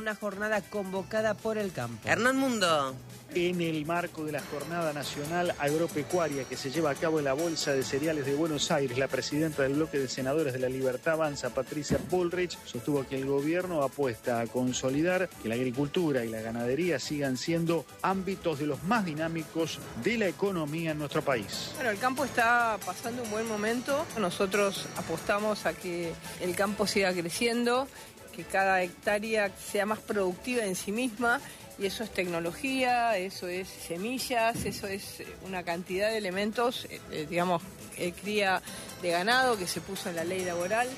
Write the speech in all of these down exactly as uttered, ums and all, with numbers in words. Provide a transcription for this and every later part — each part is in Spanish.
una jornada convocada por el campo. Hernán Mundo. En el marco de la Jornada Nacional Agropecuaria que se lleva a cabo en la Bolsa de Cereales de Buenos Aires, la presidenta del bloque de senadores de la Libertad Avanza, Patricia Bullrich, sostuvo que el gobierno apuesta a consolidar que la agricultura y la ganadería sigan siendo ámbitos de los más dinámicos de la economía en nuestro país. Bueno, el campo está pasando un buen momento. Nosotros apostamos a que el campo siga creciendo, que cada hectárea sea más productiva en sí misma. Y eso es tecnología, eso es semillas, eso es una cantidad de elementos, eh, digamos, eh, cría de ganado que se puso en la ley laboral.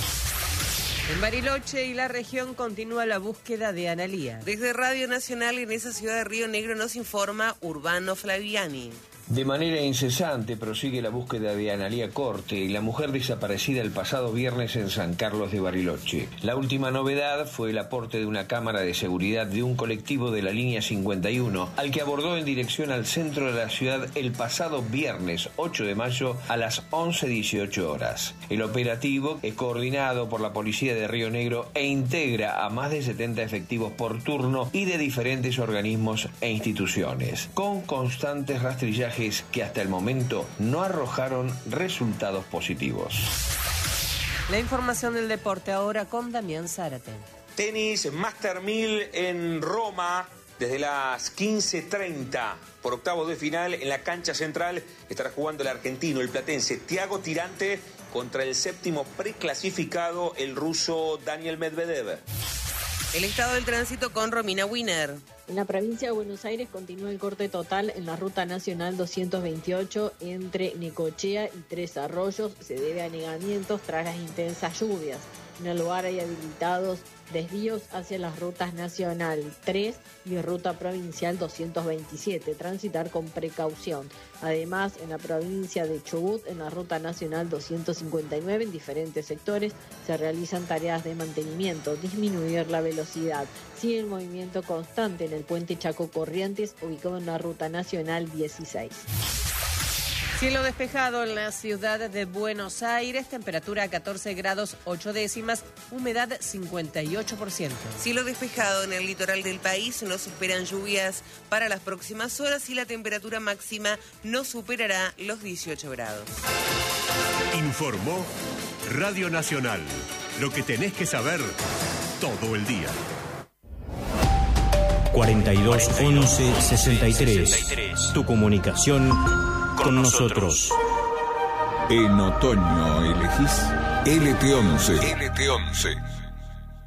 En Bariloche y la región continúa la búsqueda de Analía. Desde Radio Nacional en esa ciudad de Río Negro nos informa Urbano Flaviani. De manera incesante prosigue la búsqueda de Analía Corte, la mujer desaparecida el pasado viernes en San Carlos de Bariloche. La última novedad fue el aporte de una cámara de seguridad de un colectivo de la línea cincuenta y uno, al que abordó en dirección al centro de la ciudad el pasado viernes ocho de mayo a las once dieciocho horas. El operativo es coordinado por la policía de Río Negro e integra a más de setenta efectivos por turno y de diferentes organismos e instituciones, con constantes rastrillajes que hasta el momento no arrojaron resultados positivos. La información del deporte ahora con Damián Zárate. Tenis Master mil en Roma desde las quince treinta. Por octavos de final en la cancha central estará jugando el argentino, el platense Thiago Tirante contra el séptimo preclasificado, el ruso Daniel Medvedev. El estado del tránsito con Romina Wiener. En la provincia de Buenos Aires continúa el corte total en la ruta nacional doscientos veintiocho entre Necochea y Tres Arroyos. Se debe a anegamientos tras las intensas lluvias. En el lugar hay habilitados desvíos hacia las rutas nacional tres y ruta provincial doscientos veintisiete. Transitar con precaución. Además, en la provincia de Chubut, en la ruta nacional doscientos cincuenta y nueve, en diferentes sectores se realizan tareas de mantenimiento, disminuir la velocidad. Sigue el movimiento constante en el puente Chaco Corrientes, ubicado en la ruta nacional dieciséis. Cielo despejado en la ciudad de Buenos Aires, temperatura catorce grados ocho décimas, humedad cincuenta y ocho por ciento. Cielo despejado en el litoral del país, no se esperan lluvias para las próximas horas y la temperatura máxima no superará los dieciocho grados. Informó Radio Nacional, lo que tenés que saber todo el día. cuarenta y dos once sesenta y tres. Tu comunicación con nosotros. En otoño elegís L T once. L T once.